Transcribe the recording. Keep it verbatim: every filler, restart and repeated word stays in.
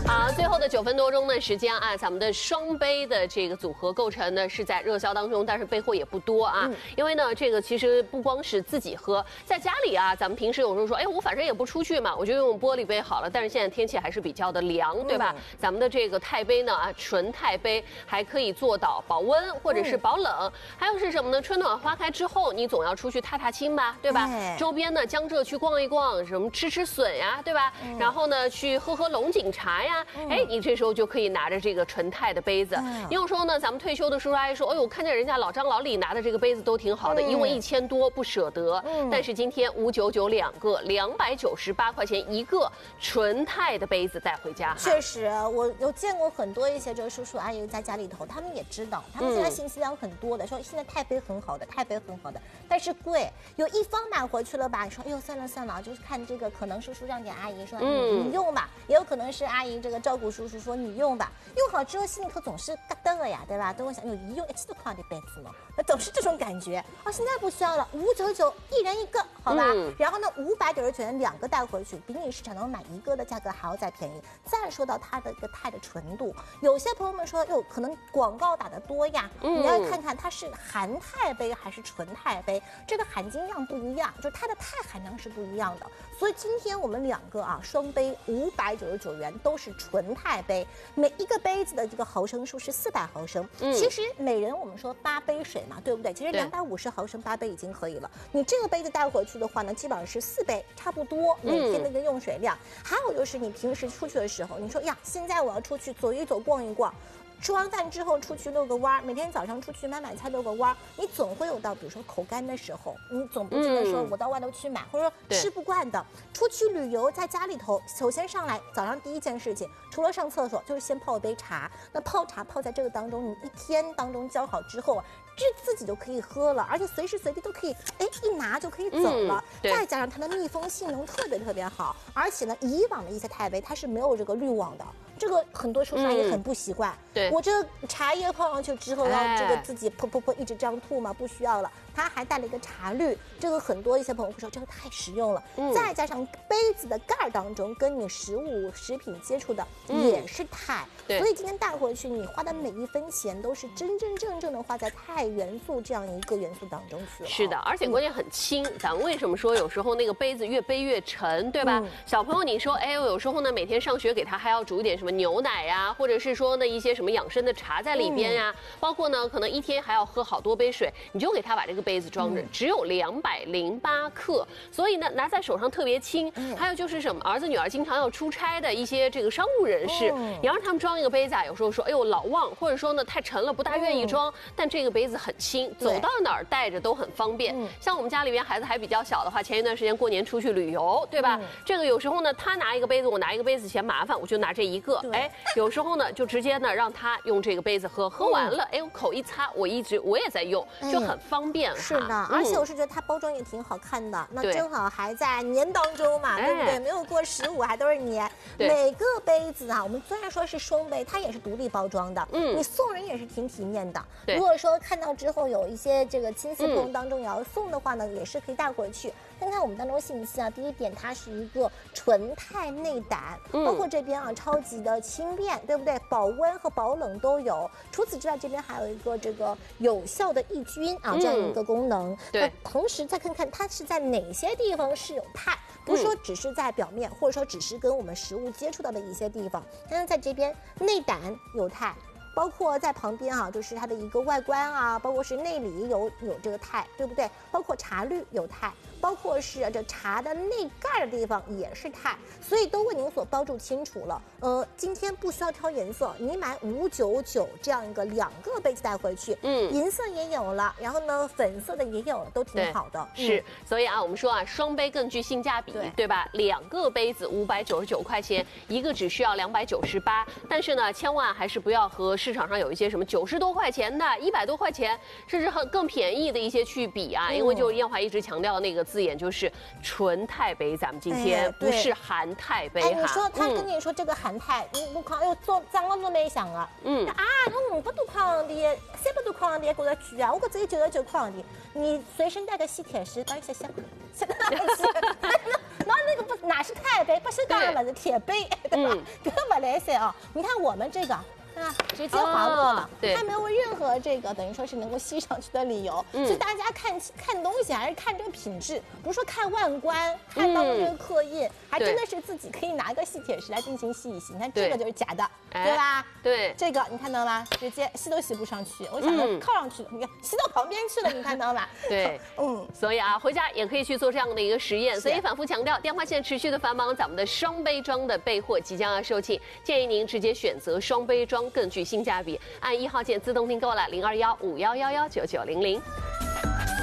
好，最后的九分多钟的时间啊，咱们的双杯的这个组合构成呢是在热销当中，但是备货也不多啊。嗯、因为呢，这个其实不光是自己喝，在家里啊，咱们平时有时候说，哎，我反正也不出去嘛，我就用玻璃杯好了。但是现在天气还是比较的凉，对吧？嗯、咱们的这个钛杯呢啊，纯钛杯还可以做到保温或者是保冷。嗯、还有是什么呢？春暖花开之后，你总要出去踏踏青吧，对吧？哎、周边呢，江浙去逛一逛，什么吃吃笋呀，对吧？嗯、然后呢，去喝喝龙井茶呀。哎，你这时候就可以拿着这个纯钛的杯子。嗯、你有时候呢，咱们退休的叔叔阿姨说，哎呦，我看见人家老张老李拿的这个杯子都挺好的，嗯、因为一千多不舍得。嗯、但是今天五九九两个，两百九十八块钱一个纯钛的杯子带回家。 确实，我有见过很多一些这个叔叔阿姨在家里头，他们也知道，他们现在信息量很多的，说现在钛杯很好的，钛杯很好的，但是贵。有一方买回去了吧，你说，哎呦，算了算了，就是看这个，可能叔叔让给阿姨说，嗯、你用吧，也有可能是阿姨这个照顾叔叔说你用吧，用好之后心里头总是嘎噔了呀，对吧？都会想，有一用一起都夸的杯子嘛，那总是这种感觉。哦，现在不需要了，五九九一人一个，好吧？嗯、然后呢，五百九十九元两个带回去，比你市场上买一个的价格还要再便宜。再说到它的一个钛的纯度，有些朋友们说，哟，可能广告打得多呀，嗯、你要看看它是含钛杯还是纯钛杯，这个含金量不一样，就它的钛含量是不一样的。所以今天我们两个啊双杯五百九十九元都是纯钛杯，每一个杯子的这个毫升数是四百毫升。嗯、其实每人我们说八杯水嘛，对不对？其实两百五十毫升八杯已经可以了。你这个杯子带回去的话呢，基本上是四杯，差不多每天的一个用水量。嗯、还有就是你平时出去的时候，你说呀，现在我要出去走一走、逛一逛。吃完饭之后出去遛个弯，每天早上出去买买菜遛个弯，你总会有到比如说口干的时候，你总不记得说我到外头去买，或者说吃不惯的。出去旅游在家里头，首先上来早上第一件事情，除了上厕所，就是先泡一杯茶。那泡茶泡在这个当中，你一天当中浇好之后啊，这自己就可以喝了，而且随时随地都可以，哎，一拿就可以走了。嗯、再加上它的密封性能特别特别好，而且呢，以往的一些钛杯它是没有这个滤网的。这个很多叔叔阿姨很不习惯，嗯、对我这茶叶泡上去之后，要这个自己噗噗噗一直这样吐嘛，不需要了。它还带了一个茶滤，这个很多一些朋友会说这个太实用了。嗯、再加上杯子的盖当中跟你食物食品接触的也是钛，嗯、所以今天带回去你花的每一分钱都是真真正正的花在钛元素这样一个元素当中去了。 是的，而且关键很轻。嗯、咱们为什么说有时候那个杯子越背越沉，对吧？嗯、小朋友你说，哎，有时候呢每天上学给他还要煮一点什么牛奶呀，或者是说呢一些什么养生的茶在里边呀，嗯、包括呢可能一天还要喝好多杯水，你就给他把这个杯子装着，嗯、只有两百零八克，所以呢拿在手上特别轻。嗯、还有就是什么儿子女儿经常要出差的一些这个商务人士，嗯、你让他们装一个杯子啊，有时候说哎呦老忘，或者说呢太沉了不大愿意装，嗯、但这个杯子很轻，走到哪儿带着都很方便。嗯、像我们家里边孩子还比较小的话，前一段时间过年出去旅游，对吧？嗯、这个有时候呢他拿一个杯子，我拿一个杯子嫌麻烦，我就拿这一个。哎，有时候呢就直接呢让他用这个杯子喝，喝完了，哎，我口一擦，我一直我也在用，就很方便。 是的，而且我是觉得它包装也挺好看的。那正好还在年当中嘛，对不对？没有过十五，还都是年。每个杯子啊，我们虽然说是双杯，它也是独立包装的。嗯，你送人也是挺体面的。如果说看到之后有一些这个亲戚朋友当中也要送的话呢，也是可以带回去。看看我们当中信息啊，第一点，它是一个纯钛内胆，包括这边啊，超级的轻便，对不对？保温和保冷都有。除此之外，这边还有一个这个有效的抑菌啊，这样一个功能。对。那同时再看看它是在哪些地方是有钛，不是说只是在表面，或者说只是跟我们食物接触到的一些地方。看看在这边内胆有钛。包括在旁边啊，就是它的一个外观啊，包括是内里有有这个钛，对不对？包括茶滤有钛，包括是这茶的内盖的地方也是钛，所以都为您所包注清楚了。呃，今天不需要挑颜色，你买五九九这样一个两个杯子带回去，嗯，银色也有了，然后呢粉色的也有了，都挺好的。 是，所以啊，我们说啊，双杯更具性价比，对, 对吧？两个杯子五百九十九块钱，一个只需要两百九十八，但是呢，千万还是不要和市场上有一些什么九十多块钱的、一百多块钱，甚至很更便宜的一些去比啊。嗯、因为就燕华一直强调那个字眼，就是纯钛杯，咱们今天、哎、不是含钛杯哈。 哎，你说他跟你说这个含钛，你我看哎呦，做涨了都没想啊。嗯啊，他五百多块的，三百多块的，觉得贵啊，我觉只有九十九块的。你随身带个吸铁石，帮你写写，写到哪去？那那个不哪是钛杯，不是当然了是铁杯，对吧？根本来塞啊！你看我们这个。啊，直接划过了，哦、它没有任何这个等于说是能够吸上去的理由，嗯、所以大家看看东西还是看这个品质，不是说看外观，看到这个刻印，嗯、还真的是自己可以拿个吸铁石来进行吸一吸。你看这个就是假的，对吧？ 对， 这个你看到吗？直接吸都吸不上去，我想着靠上去了，你看吸到旁边去了，你看到吗？ 对，嗯，所以啊，回家也可以去做这样的一个实验。所以反复强调，电话线持续的繁忙，咱们的双杯装的备货即将要售罄，建议您直接选择双杯装，更具性价比。按一号键自动订购了零二幺五幺幺幺九九零零。